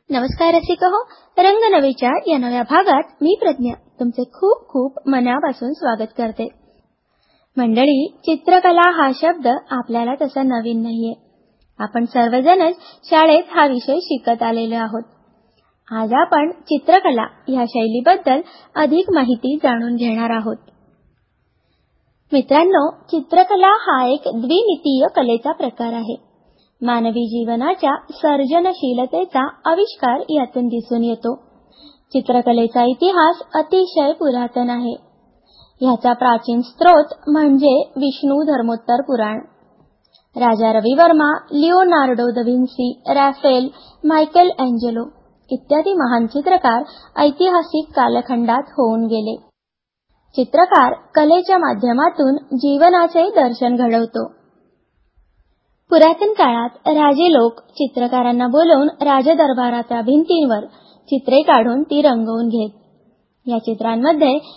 नमस्कार रसिको, रंगनवीच्या या नव्या भागात मी प्रज्ञा तुमचे खूप खूप मनापासून स्वागत करते. मंडळी, चित्रकला हा शब्द आपल्याला तसा नवीन नाहीये. आपण सर्वजणच शाळेत हा विषय शिकत आलेलो आहोत. आज आपण चित्रकला या शैलीबद्दल अधिक माहिती जाणून घेणार आहोत. मित्रांनो, चित्रकला हा एक द्विमितीय कलेचा प्रकार आहे. मानवी जीवनाच्या सर्जनशीलतेचा आविष्कार यातून दिसून येतो. चित्रकलेचा इतिहास अतिशय पुरातन आहे. ह्याचा प्राचीन स्रोत म्हणजे विष्णू धर्मोत्तर पुराण. राजा रवी वर्मा, लिओनार्डो दा विन्सी, रॅफेल, मायकेल एंजेलो इत्यादी महान चित्रकार ऐतिहासिक कालखंडात होऊन गेले. चित्रकार कलेच्या माध्यमातून जीवनाचे दर्शन घडवतो. पुरातन काळात राजे लोक चित्रकारांना बोलवून राजदरबाराच्या भिंतींवर चित्रे काढून ती रंगवून घेत. या चित्रांमध्ये